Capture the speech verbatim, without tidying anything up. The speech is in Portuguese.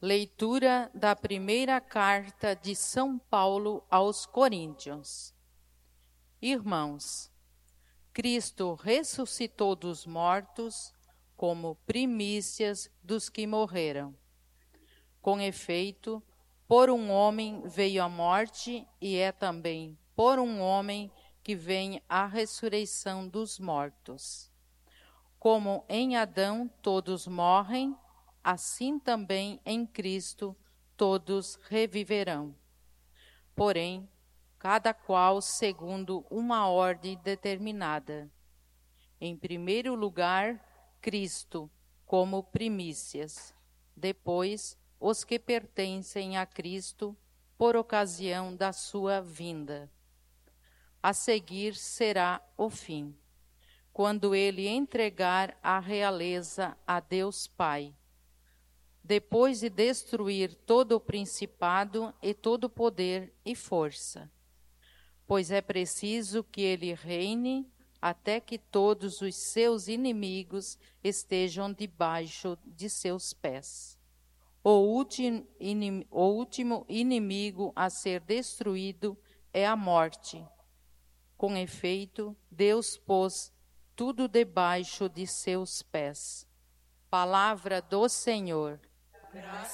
Leitura da primeira carta de São Paulo aos Coríntios. Irmãos, Cristo ressuscitou dos mortos como primícias dos que morreram. Com efeito, por um homem veio a morte, e é também por um homem que vem a ressurreição dos mortos. Como em Adão todos morrem, assim também em Cristo todos reviverão. Porém, cada qual segundo uma ordem determinada. Em primeiro lugar, Cristo, como primícias. Depois, os que pertencem a Cristo, por ocasião da sua vinda. A seguir será o fim, quando ele entregar a realeza a Deus Pai. Depois de destruir todo o principado e todo o poder e força. Pois é preciso que ele reine até que todos os seus inimigos estejam debaixo de seus pés. O último, inim, o último inimigo a ser destruído é a morte. Com efeito, Deus pôs tudo debaixo de seus pés. Palavra do Senhor.